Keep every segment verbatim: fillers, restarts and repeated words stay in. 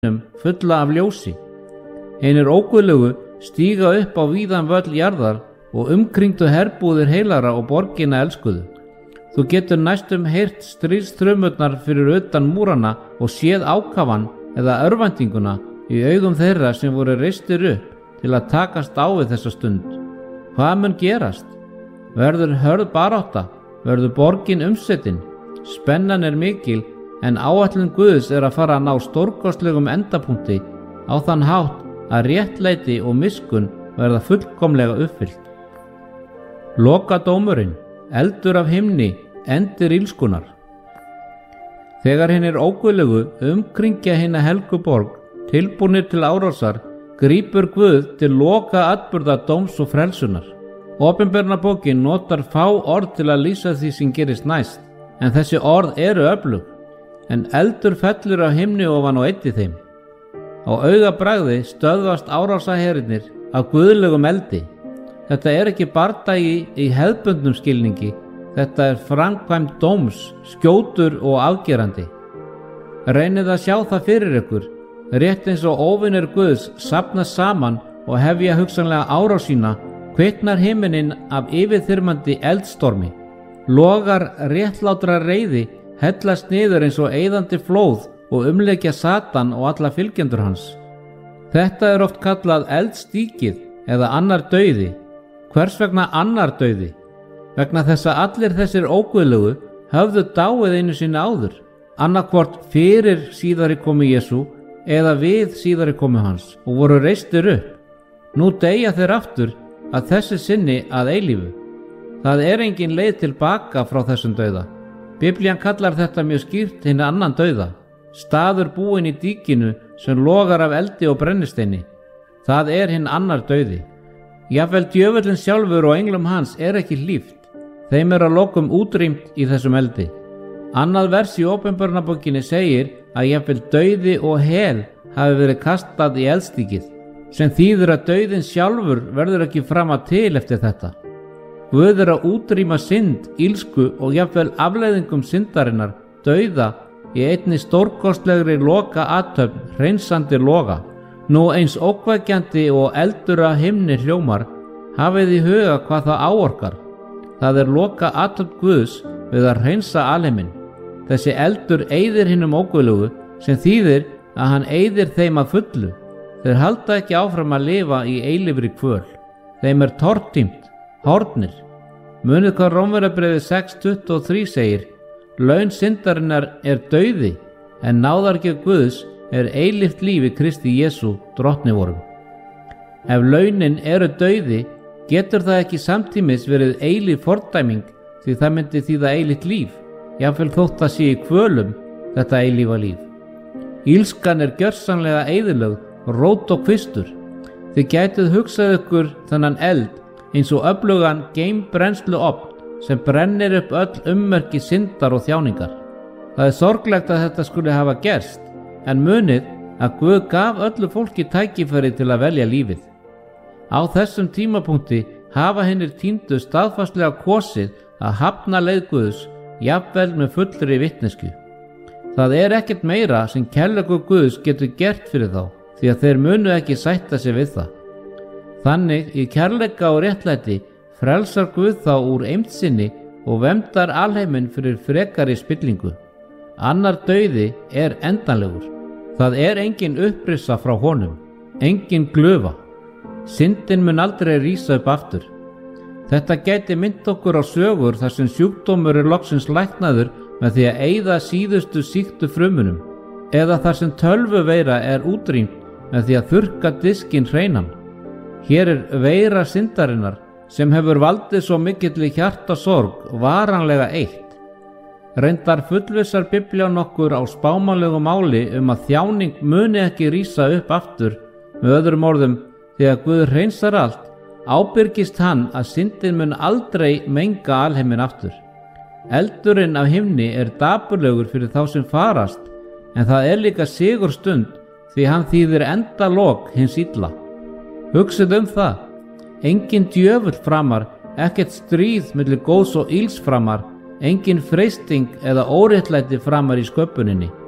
fulla af ljósi. Hinir óguðlegu stíga upp á víðan völl jarðar og umkringdu herbúðir heilara og borgina elskuðu. Þú getur næstum heyrt stríðstrumurnar fyrir utan múrana og séð ákafan eða örvæntinguna í augum þeirra sem voru reistir upp til að takast á við þessa stund. Hvað mun gerast? Verður hörð barátta? Verður borgin umsetin? Spennan er mikil, en áætlun Guðs er að fara að ná stórkostlegum endapunkti á þann hátt að réttlæti og miskunn verða fullkomlega uppfyllt. Lokadómurinn, eldur af himni, endir ílskunar. Þegar hinir óguðlegu umkringja hina helgu borg, tilbúnir til árásar, grípur Guð til loka atburða dóms og frelsunar. Opinberunarbókin notar fá orð til að lýsa því sem gerist næst, en þessi orð eru öflug, en eldur fellur af himni ofan og eyddi þeim. Á augabragði stöðvast árásarhernir af guðlegum eldi. Þetta er ekki bardagi í hefðbundnum skilningi, þetta er framkvæmd dóms, skjótur og afgerandi. Reynið að sjá það fyrir ykkur, rétt eins og óvinir Guðs safnast saman og hefja hugsanlega árás sína, kviknar himinninn af yfirþyrmandi eldstormi. Logar réttlátra reiði hellast niður eins og eyðandi flóð og umleikja Satan og alla fylgjendur hans. Þetta er oft kallað eldstíkið eða annar dauði. Hvers vegna annar dauði? Vegna þess að allir þessir óguðlegu höfðu dáið einu sinni áður, annarkvort fyrir síðari komu Jesú eða við síðari komu hans og voru reistir upp. Nú deyja þeir aftur að þessi sinni að eilífu. Það er engin leið tilbaka frá þessum dauða. Biblían kallar þetta mjög skýrt hinn annan dauða, staður búinn í díkinu sem logar af eldi og brennisteini. Það er hinn annar dauði. Jafnvel djöfullinn sjálfur og englum hans er ekki hlíft. Þeim er að lokum útrýmt í þessum eldi. Annað vers í Opinberunarbókinni segir að jafnvel dauði og hel hafi verið kastað í eldstíkið, sem þýðir að dauðinn sjálfur verður ekki fram að til eftir þetta. Guð er að útrýma synd, ílsku og jafnvel afleiðingum syndarinnar, dauða, í einni stórkostlegri loka athöfn, hreinsandi loga. Nú eins ókvækjandi og eldur af himni hljómar, hafið í huga hvað það áorkar. Það er loka athöfn Guðs við að hreinsa alheiminn. Þessi eldur eyðir hinum óguðlegu, sem þýðir að hann eyðir þeim að fullu. Þeir halda ekki áfram að lifa í eilífri kvöl. Þeim er tortímt, horfnir. Munið hvað Rómverjabréfið sex tuttugu og þrjú segir: laun syndarinnar er dauði, en náðargjöf Guðs er eilíft líf í Kristi Jesú, drottni vorum. Ef launin eru dauði, getur það ekki samtímis verið eilíf fordæming, því það myndi þýða eilíft líf, jafnvel þótt það sé í kvölum, þetta eilífa líf. Ílskan er gjörsamlega eyðilögð, rót og kvistur. Þið gætuð hugsað ykkur þennan eld eins og öflugan geimbrennsluofn sem brennir upp öll ummerki syndar og þjáningar. Það er sorglegt að þetta skuli hafa gerst, en munið að Guð gaf öllu fólki tækifæri til að velja lífið. Á þessum tímapunkti hafa hinnir týndu staðfastlega kosið að hafna leið Guðs, jafnvel með fullri vitnesku. Það er ekkert meira sem kærleikur Guðs getur gert fyrir þá, því að þeir munu ekki sætta sig við það. Þannig í kærleika og réttlæti frelsar Guð þá úr eymd sinni og verndar alheiminn fyrir frekari spillingu. Annar dauði er endanlegur. Það er engin upprisa frá honum, engin glufa. Syndin mun aldrei rísa upp aftur. Þetta gæti mynd okkur á sögur þar sem sjúkdómur er loksins læknaður með því að eyða síðustu sýktu frumunum, eða þar sem tölvuveira er útrýmt með því að þurrka diskinn hreinan. Hér er veira syndarinnar sem hefur valdið svo mikilli hjartasorg varanlega eitt. Reyndar fullvissar Biblían okkur á spámanlegu máli um að þjáning muni ekki rísa upp aftur. Með öðrum orðum, þegar Guð hreinsar allt, ábyrgist hann að syndin mun aldrei menga alheiminn aftur. Eldurinn af himni er dapurlegur fyrir þá sem farast, en það er líka sigurstund því hann þýðir endalok hins illa. Hugsið um það, engin djöfull framar, ekkert stríð milli góðs og ills framar, engin freisting eða óréttlæti framar í sköpuninni.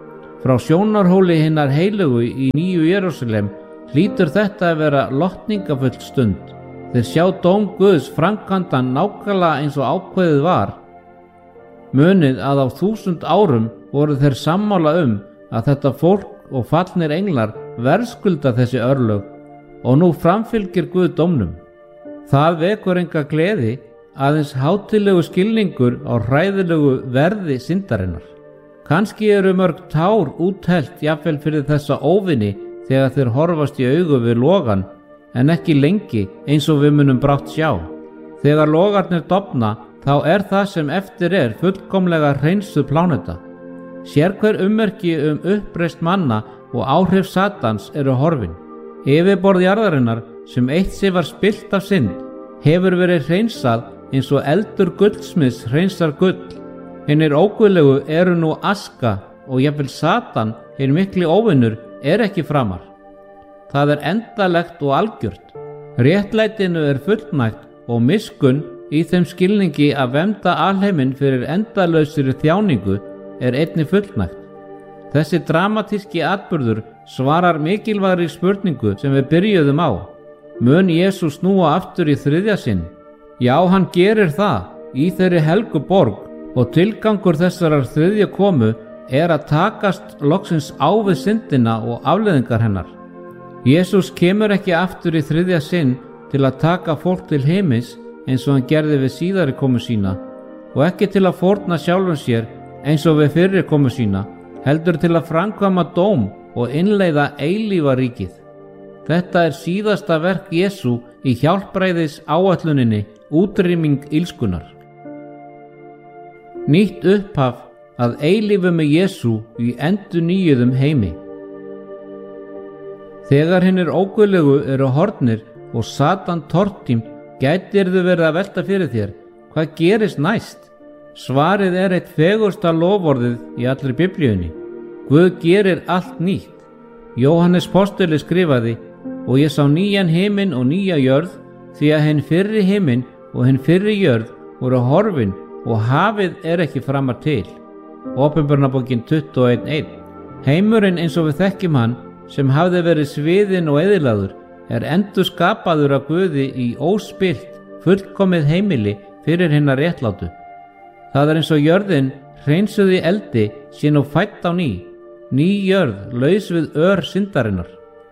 Frá sjónarhóli hinnar heilugu í Nýju Jerúsalem hlýtur þetta að vera lotningafull stund. Þeir sjá dóm Guðs framkvæmdan nákvæmlega eins og ákveðið var. Munið að á þúsund árum voru þeir sammála um að þetta fólk og fallnir englar verðskulda þessi örlög og nú framfylgir Guð dómnum. Það vekur enga gleði, aðeins hátíðlegu skilningur á hræðilegu verði syndarinnar. Kannski eru mörg tár úthellt jafnvel fyrir þessa óvini þegar þeir horfast í augu við logan, en ekki lengi eins og við munum brátt sjá. Þegar logarnir dofna, þá er það sem eftir er fullkomlega hreinsuð pláneta. Sérhver ummerki um uppreist manna og áhrif Satans eru horfin. Yfirborð jarðarinnar sem eitt sig var spillt af synd hefur verið hreinsað eins og eldur guldsmiðs hreinsar gull. Hinnir óguðlegu eru nú aska og jafnvel Satan, hinn mikli óvinnur, er ekki framar. Það er endalegt og algjört. Réttlætinu er fullnægt og miskunn í þeim skilningi að vernda alheiminn fyrir endalausri þjáningu er einnig fullnægt. Þessi dramatíski atburður svarar mikilvægri spurningu sem við byrjuðum á. Mun Jesús snúa aftur í þriðja sinn? Já, hann gerir það í þeirri helgu borg og tilgangur þessarar þriðju komu er að takast loksins á við syndina og afleiðingar hennar. Jesús kemur ekki aftur í þriðja sinn til að taka fólk til heimis eins og hann gerði við síðari komu sína og ekki til að fórna sjálfum sér eins og við fyrri komu sína, heldur til að framkvæma dóm og innleiða eilífa ríkið. Þetta er síðasta verk Jesú í hjálpræðis áætluninni útrýming illskunnar. Nýtt upphaf að eilífu með Jesú í endurnýjuðum heimi. Þegar hinnir óguðlegu eru horfnir og Satan tortímt, gætirðu verið að velta fyrir þér, hvað gerist næst? Svarið er eitt fegursta loforðið í allri Biblíunni. Guð gerir allt nýtt. Jóhannes postuli skrifaði: og ég sá nýjan himinn og nýja jörð, því að hinn fyrri himinn og hinn fyrri jörð voru horfin og hafið er ekki framar til. Åpenbarnabókin tuttugu og einn eitt. Heimurinn eins og við þekkjum hann, sem hafði verið sviðinn og eyðilagður, er endur skapaður af Guði í óspillt, fullkomið heimili fyrir hinna réttlátu. Það er eins og jörðin hreinsuð í eldi sé nú fædd á ný, ný jörð laus við ör syndarinnar.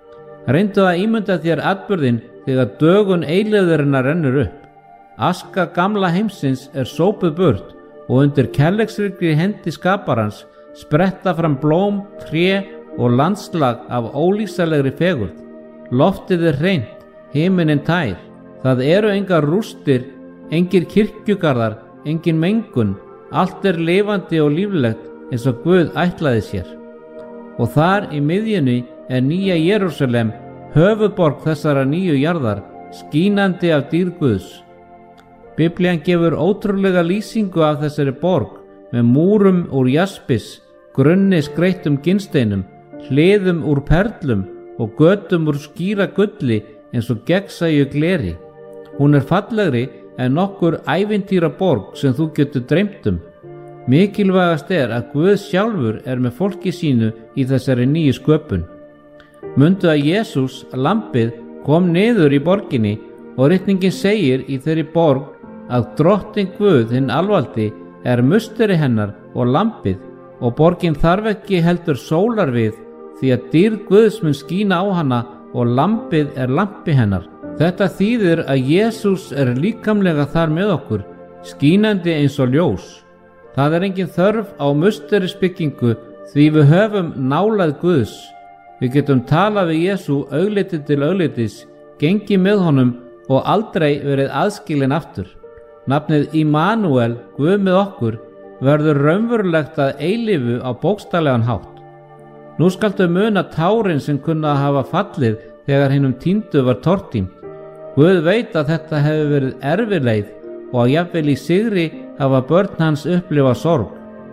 Reyndu að ímynda þér atburðinn þegar dögun eilífðarinnar rennur upp. Aska gamla heimsins er sópuð burt og undir kærleiksríkri hendi skaparans spretta fram blóm, tré og landslag af ólýsanlegri fegurð. Loftið er hreint, himinninn tær. Það eru engar rústir, engir kirkjugarðar, engin mengun. Allt er lifandi og líflegt eins og Guð ætlaði sér. Og þar í miðjunni er Nýja Jerúsalem, höfuðborg þessara nýju jarðar, skínandi af dýrð Guðs. Biblían gefur ótrúlega lýsingu af þessari borg með múrum úr jaspis, grunni skreyttum ginnsteinum, hliðum úr perlum og götum úr skýra gulli eins og gegnsæju gleri. Hún er fallegri en nokkur ævintýra borg sem þú getur dreymt um. Mikilvægast er að Guð sjálfur er með fólki sínu í þessari nýju sköpun. Mundu að Jesús, lambið, kom niður í borginni og ritningin segir í þeirri borg að drottinn Guð hinn alvaldi er musteri hennar og lambið, og borgin þarf ekki heldur sólar við, því að dýrð Guðs mun skína á hana og lambið er lampi hennar. Þetta þýðir að Jesús er líkamlega þar með okkur, skínandi eins og ljós. Það er engin þörf á musterisbyggingu því við höfum nálægð Guðs. Við getum talað við Jesú augliti til auglitis, gengið með honum og aldrei verið aðskilin aftur. Nafnið Immanuel, Guð með okkur, verður raunverulegt að eilífu á bókstaflegan hátt. Nú skaltu muna tárin sem kunna að hafa fallið þegar hinum týndu var tortímt. Guð veit að þetta hefur verið erfileið og að jafnvel í sigri hafa börn hans upplifa sorg.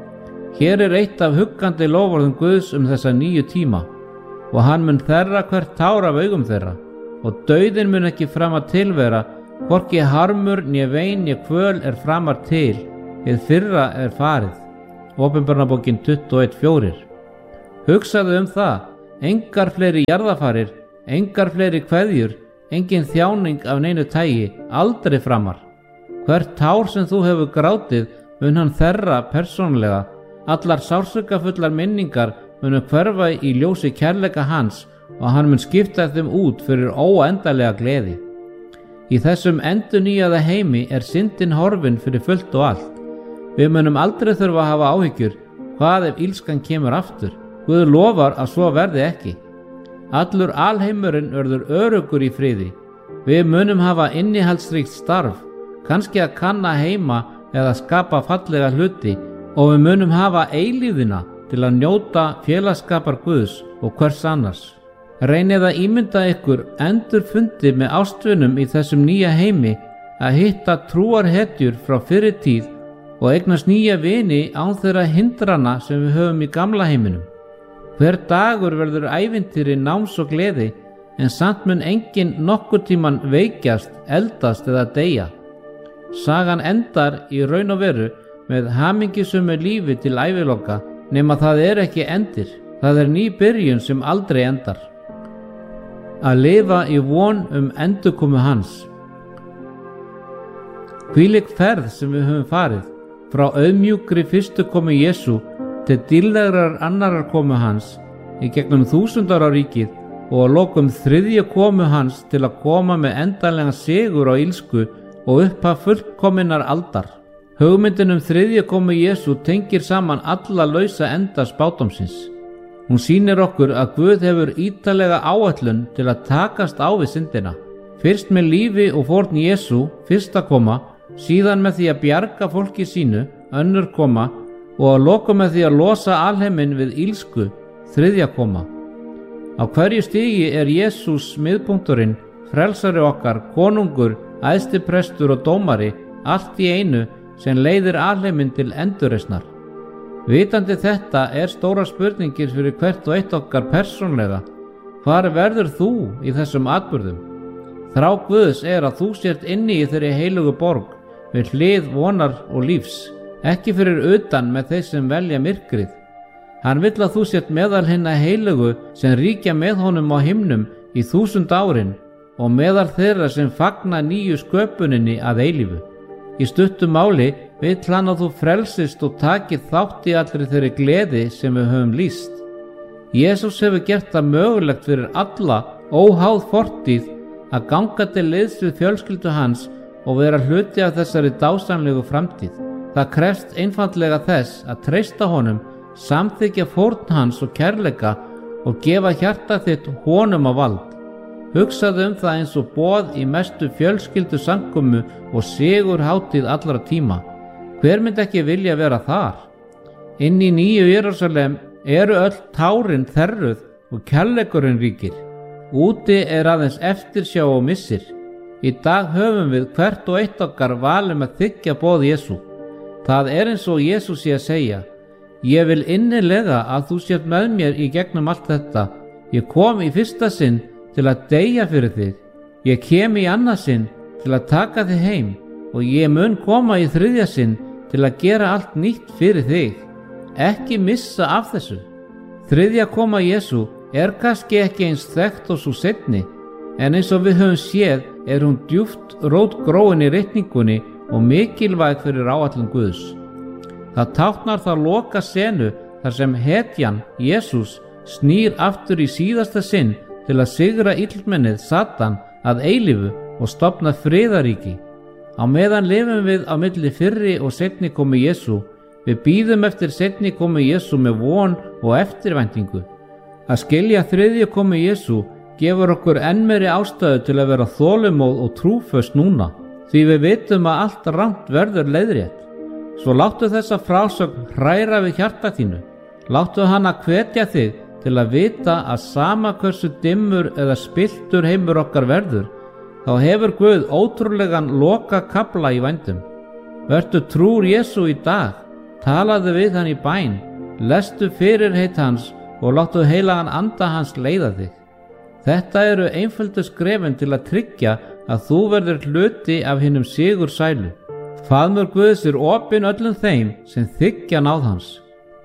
Hér er eitt af huggandi loforðum Guðs um þessa nýju tíma, og hann mun þerra hvert tár af augum þeirra, og dauðinn mun ekki framar tilvera, hvorki harmur, né vein, né kvöl er framar til, hið fyrra er farið. Åpenbarnabókin tuttugu og einn fjórir. Hugsaðu um það, engar fleiri jarðarfarir, engar fleiri kveðjur, engin þjáning af neinu tagi, aldrei framar. Hvert tár sem þú hefur grátið mun hann þerra persónlega, allar sársaukafullar minningar munu hverfa í ljósi kærleika hans og hann mun skipta þeim út fyrir óendanlega gleði. Í þessum endurnýjaða heimi er syndin horfin fyrir fullt og allt. Við munum aldrei þurfa að hafa áhyggjur, hvað ef ílskan kemur aftur? Guð lofar að svo verði ekki. Allur alheimurinn verður öruggur í friði. Við munum hafa innihaldsríkt starf, kannski að kanna heima eða skapa fallega hluti, og við munum hafa eilífðina til að njóta félagsskapar Guðs og hvers annars. Reynið að ímynda ykkur endur fundi með ástvinum í þessum nýja heimi, að hitta trúarhetjur frá fyrri tíð og eignast nýja vini án þeirra hindrana sem við höfum í gamla heiminum. Hver dagur verður ævintýri náms og gleði, en samt mun enginn nokkur tíman veikjast, eldast eða deyja. Sagan endar í raun og veru með hamingjusömu lífi til æviloka, nema það er ekki endir, það er ný byrjun sem aldrei endar. Að lifa í von um endurkomu hans. Hvílík ferð sem við höfum farið, frá auðmjúkri fyrstu komu Jesú til dýrlegrar annarar komu hans, í gegnum þúsundara ríkið og að lokum þriðju komu hans til að koma með endanlega sigur á illsku og upphaf fullkominnar aldar. Hugmyndin um þriðju komu Jesú tengir saman alla lausa enda spádómsins. Hún sýnir okkur að Guð hefur ítarlega áætlun til að takast á við syndina. Fyrst með lífi og fórn Jesú, fyrsta koma, síðan með því að bjarga fólki sínu, önnur koma, og að lokum með því að losa alheiminn við illsku, þriðja koma. Á hverju stigi er Jesús miðpunkturinn, frelsari okkar, konungur, æðstiprestur og dómari, allt í einu sem leiðir alheiminn til endurreisnar. Vitandi þetta er stóra spurningir fyrir hvert og eitt okkar persónlega. Hvar verður þú í þessum atburðum? Þrá Guðs er að þú sért inni í þeirri heilugu borg, við hlið vonar og lífs, ekki fyrir utan með þeir sem velja myrkrið. Hann vill að þú sért meðal hinna heilugu sem ríkja með honum á himnum í þúsund árin og meðal þeirra sem fagna nýju sköpuninni að eilífu. Í stuttu máli vill hann að þú frelsist og takir þátt í allri þeirri gleði sem við höfum lýst. Jesús hefur gert það mögulegt fyrir alla, óháð fortíð, að ganga til liðs við fjölskyldu hans og vera hluti af þessari dásamlegu framtíð. Það krefst einfaldlega þess að treysta honum, samþykkja fórn hans og kærleika og gefa hjarta þitt honum á vald. Hugsaðu um það eins og boð í mestu fjölskyldu samkomu og sigur hátíð allra tíma. Hver myndi ekki vilja vera þar? Inn í nýju Jerúsalem eru öll tárin þerruð og kærleikurinn ríkir. Úti er aðeins eftirsjá og missir. Í dag höfum við hvert og eitt okkar valum að þiggja boð Jesú. Það er eins og Jesú sé að segja: Ég vil innilega að þú sért með mér í gegnum allt þetta. Ég kom í fyrsta sinn til að deyja fyrir þig. Ég kem í annað sinn til að taka þig heim og ég mun koma í þriðja sinn til að gera allt nýtt fyrir þig. Ekki missa af þessu. Þriðja koma Jesú er kannski ekki eins þekkt og svo seinni, en eins og við höfum séð er hún djúpt rótgróin í ritningunni og mikilvæg fyrir áætlun Guðs. Það táknar það loka senu þar sem hetjan, Jesús, snýr aftur í síðasta sinn til að sigra illmennið Satan að eilífu og stofna friðaríki. Á meðan lifum við á milli fyrri og seinni komu Jesú. Við bíðum eftir seinni komu Jesú með von og eftirvæntingu. Að skilja þriðju komu Jesú gefur okkur enn meiri ástæðu til að vera þolinmóð og trúföst núna, því við vitum að allt rangt verður leiðrétt. Svo láttu þessa frásögn hræra við hjarta þínu. Láttu hana hvetja þig til að vita að sama hversu dimmur eða spilltur heimur okkar verður, þá hefur Guð ótrúlegan loka kafla í vændum. Vertu trúr Jesú í dag, talaðu við hann í bæn, lestu fyrirheit hans og láttu heilagan anda hans leiða þig. Þetta eru einföldu skrefin til að tryggja að þú verður hluti af hinum sigur sælu. Faðmur Guðs er opinn öllum þeim sem þiggja náð hans.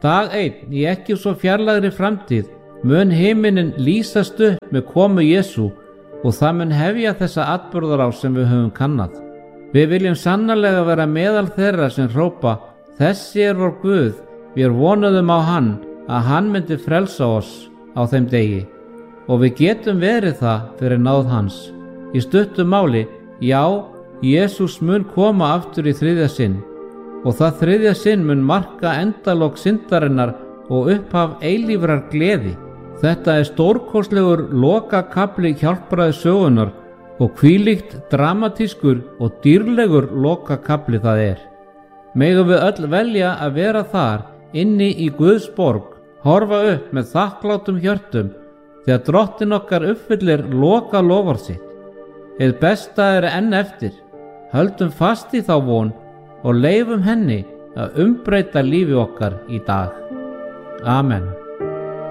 Dag einn í ekki svo fjarlægri framtíð mun himinin lýsast upp með komu Jesú og það mun hefja þessa atburðarás sem við höfum kannað. Við viljum sannarlega vera meðal þeirra sem hrópa: þessi er vor Guð, við vonuðum á hann, að hann myndi frelsa oss á þeim degi. Og við getum verið það fyrir náð hans. Í stuttu máli, já, Jesús mun koma aftur í þriðja sinn, og það þriðja sinn mun marka endalok syndarinnar og upphaf eilífrar gleði. Þetta er stórkostlegur lokakafli hjálpræðis sögunnar og hvílíkt dramatískur og dýrlegur lokakafli það er. Megum við öll velja að vera þar inni í Guðs borg, horfa upp með þakklátum hjörtum þegar Drottinn okkar uppfyllir loka loforð sitt. Hið besta er enn eftir. Höldum fast í þá von og leifum henni að umbreyta lífi okkar í dag. Amen.